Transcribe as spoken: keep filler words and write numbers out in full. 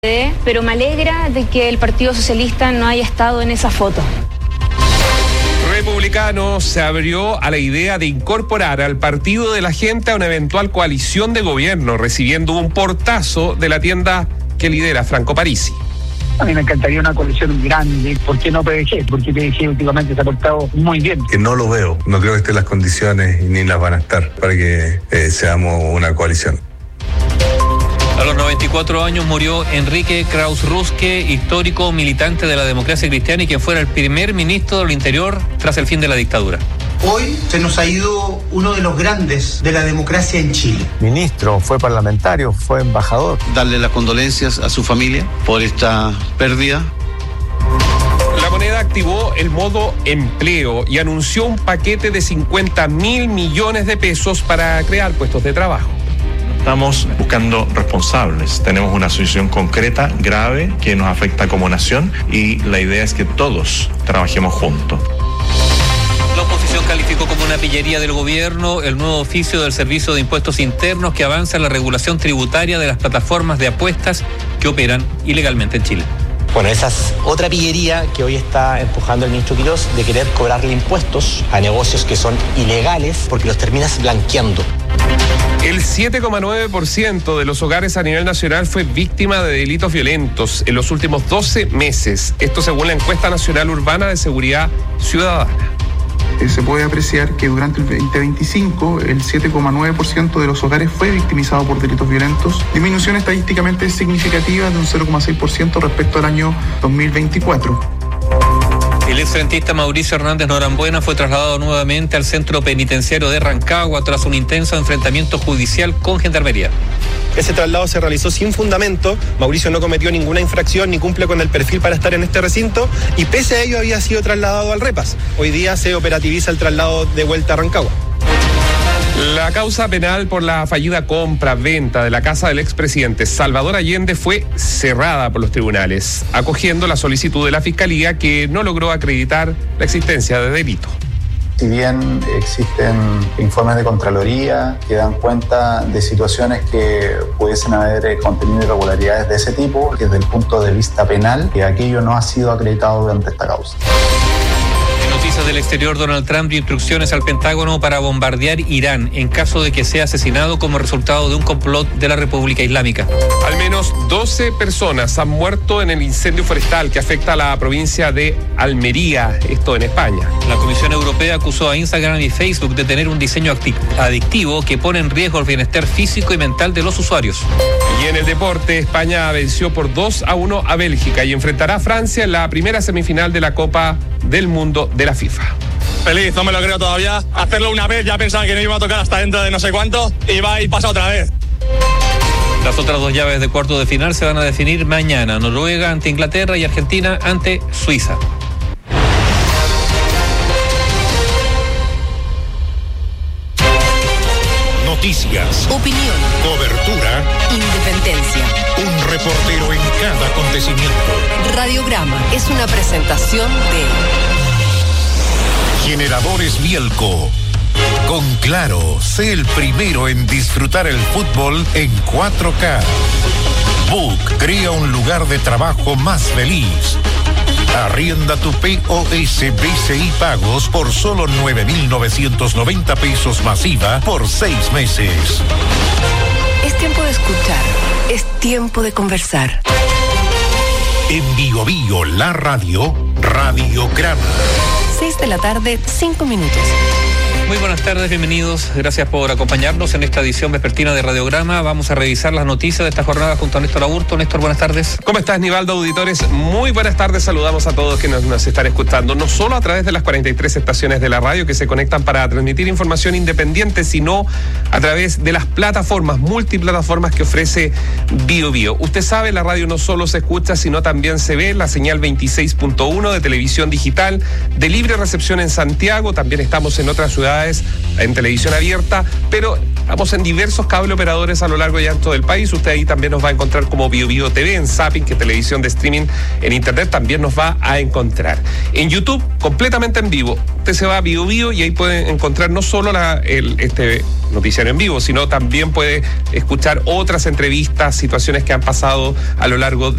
Pero me alegra de que el Partido Socialista no haya estado en esa foto. Republicano se abrió a la idea de incorporar al Partido de la Gente a una eventual coalición de gobierno, recibiendo un portazo de la tienda que lidera Franco Parisi. A mí me encantaría una coalición grande. ¿Por qué no P D G? Porque P D G últimamente se ha portado muy bien. Que no lo veo. No creo que estén las condiciones y ni las van a estar para que eh, seamos una coalición. A los noventa y cuatro años murió Enrique Krauss Ruske, histórico militante de la democracia cristiana y quien fuera el primer ministro del Interior tras el fin de la dictadura. Hoy se nos ha ido uno de los grandes de la democracia en Chile. Ministro, fue parlamentario, fue embajador. Darle las condolencias a su familia por esta pérdida. La Moneda activó el modo empleo y anunció un paquete de cincuenta mil millones de pesos para crear puestos de trabajo. Estamos buscando responsables. Tenemos una situación concreta, grave, que nos afecta como nación y la idea es que todos trabajemos juntos. La oposición calificó como una pillería del gobierno el nuevo oficio del Servicio de Impuestos Internos que avanza en la regulación tributaria de las plataformas de apuestas que operan ilegalmente en Chile. Bueno, esa es otra pillería que hoy está empujando el ministro Quirós de querer cobrarle impuestos a negocios que son ilegales porque los terminas blanqueando. El siete coma nueve por ciento de los hogares a nivel nacional fue víctima de delitos violentos en los últimos doce meses. Esto según la encuesta nacional urbana de seguridad ciudadana. Se puede apreciar que durante el veinte veinticinco el siete coma nueve por ciento de los hogares fue victimizado por delitos violentos, disminución estadísticamente significativa de un cero coma seis por ciento respecto al año dos mil veinticuatro. El exfrentista Mauricio Hernández Norambuena fue trasladado nuevamente al centro penitenciario de Rancagua tras un intenso enfrentamiento judicial con Gendarmería. Ese traslado se realizó sin fundamento, Mauricio no cometió ninguna infracción ni cumple con el perfil para estar en este recinto y pese a ello había sido trasladado al Repas. Hoy día se operativiza el traslado de vuelta a Rancagua. La causa penal por la fallida compra-venta de la casa del expresidente Salvador Allende fue cerrada por los tribunales, acogiendo la solicitud de la Fiscalía que no logró acreditar la existencia de delito. Si bien existen informes de Contraloría que dan cuenta de situaciones que pudiesen haber contenido irregularidades de ese tipo, que desde el punto de vista penal, que aquello no ha sido acreditado durante esta causa. Noticias del exterior, Donald Trump dio instrucciones al Pentágono para bombardear Irán en caso de que sea asesinado como resultado de un complot de la República Islámica. Al menos doce personas han muerto en el incendio forestal que afecta a la provincia de Almería, esto en España. La Comisión Europea acusó a Instagram y Facebook de tener un diseño adictivo que pone en riesgo el bienestar físico y mental de los usuarios. Y en el deporte, España venció por dos a uno a Bélgica y enfrentará a Francia en la primera semifinal de la Copa del Mundo de la FIFA. Feliz, no me lo creo todavía. Hacerlo una vez, ya pensaba que no iba a tocar hasta dentro de no sé cuánto y va a ir pasado otra vez. Las otras dos llaves de cuarto de final se van a definir mañana. Noruega ante Inglaterra y Argentina ante Suiza. Noticias, opinión, cobertura, independencia. Un reportero en cada acontecimiento. Radiograma es una presentación de Generadores Mielco. Con Claro, sé el primero en disfrutar el fútbol en cuatro K. Book crea un lugar de trabajo más feliz. Arrienda tu P O S B C I Pagos por solo nueve mil novecientos noventa pesos masiva por seis meses. Es tiempo de escuchar, es tiempo de conversar. En Bio Bio, la radio, Radiograma. Seis de la tarde, cinco minutos. Muy buenas tardes, bienvenidos. Gracias por acompañarnos en esta edición vespertina de Radiograma. Vamos a revisar las noticias de esta jornada junto a Néstor Aburto. Néstor, buenas tardes. ¿Cómo estás, Nivaldo? Auditores, muy buenas tardes. Saludamos a todos que nos, nos están escuchando, no solo a través de las cuarenta y tres estaciones de la radio que se conectan para transmitir información independiente, sino a través de las plataformas, multiplataformas que ofrece Bio Bio. Usted sabe, la radio no solo se escucha, sino también se ve. La señal veintiséis punto uno de televisión digital de libre recepción en Santiago. También estamos en otras ciudades en televisión abierta, pero estamos en diversos cable operadores a lo largo y ancho del país. Usted ahí también nos va a encontrar como Bio Bio T V, en Zapping, que es televisión de streaming en internet, también nos va a encontrar. En YouTube, completamente en vivo. Usted se va a Bio Bio y ahí puede encontrar no solo la, el, este noticiario en vivo, sino también puede escuchar otras entrevistas, situaciones que han pasado a lo largo